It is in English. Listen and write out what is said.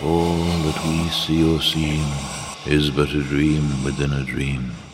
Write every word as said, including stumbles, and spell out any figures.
All that we see or seem is but a dream within a dream.